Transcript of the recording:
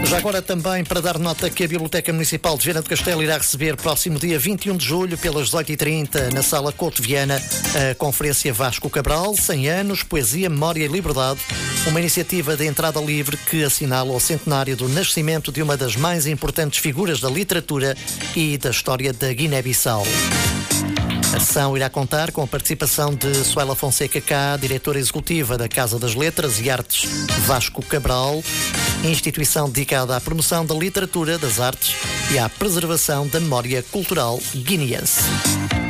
Já agora também para dar nota que a Biblioteca Municipal de Viana do Castelo irá receber próximo dia 21 de julho, pelas 18h30, na Sala Couto Viana, a Conferência Vasco Cabral, 100 anos, Poesia, Memória e Liberdade, uma iniciativa de entrada livre que assinala o centenário do nascimento de uma das mais importantes figuras da literatura e da história da Guiné-Bissau. A ação irá contar com a participação de Suela Fonseca Cá, diretora executiva da Casa das Letras e Artes Vasco Cabral, instituição dedicada à promoção da literatura, das artes e à preservação da memória cultural guineense.